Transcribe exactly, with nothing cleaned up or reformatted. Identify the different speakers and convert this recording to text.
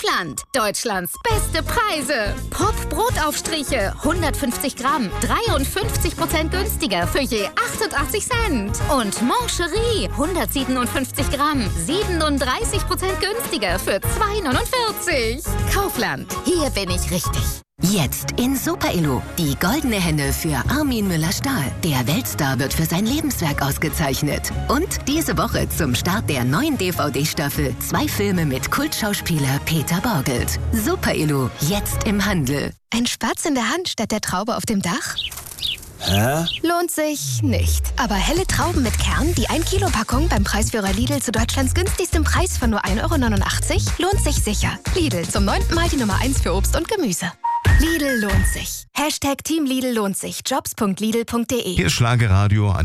Speaker 1: Kaufland. Deutschlands beste Preise. Pop Brotaufstriche hundertfünfzig Gramm, dreiundfünfzig Prozent günstiger für je achtundachtzig Cent. Und Mancherie hundertsiebenundfünfzig Gramm, siebenunddreißig Prozent günstiger für zwei neunundvierzig. Kaufland, hier bin ich richtig.
Speaker 2: Jetzt in Super Illu. Die goldene Henne für Armin Müller-Stahl. Der Weltstar wird für sein Lebenswerk ausgezeichnet. Und diese Woche zum Start der neuen D V D-Staffel zwei Filme mit Kultschauspieler Peter Borgelt. Super Illu, jetzt im Handel.
Speaker 3: Ein Spatz in der Hand statt der Traube auf dem Dach?
Speaker 4: Hä?
Speaker 3: Lohnt sich nicht. Aber helle Trauben mit Kern, die ein Kilo Packung beim Preisführer Lidl zu Deutschlands günstigstem Preis von nur ein Euro neunundachtzig, lohnt sich sicher. Lidl, zum neunten Mal die Nummer eins für Obst und Gemüse. Lidl lohnt sich. Hashtag Team Lidl lohnt sich. Jobs punkt lidl punkt de.
Speaker 5: Hier ist Schlagerradio.